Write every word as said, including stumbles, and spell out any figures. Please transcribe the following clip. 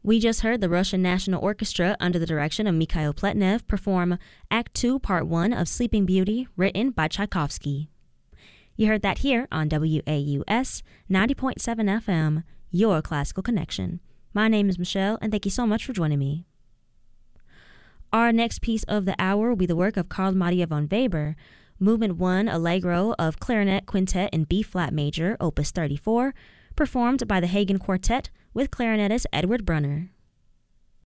We just heard the Russian National Orchestra under the direction of Mikhail Pletnev perform Act two, Part one of Sleeping Beauty, written by Tchaikovsky. You heard that here on W A U S ninety point seven F M, your classical connection. My name is Michelle, and thank you so much for joining me. Our next piece of the hour will be the work of Carl Maria von Weber, Movement one Allegro of Clarinet Quintet in B-flat major, Opus thirty-four, performed by the Hagen Quartet with clarinetist Edward Brunner.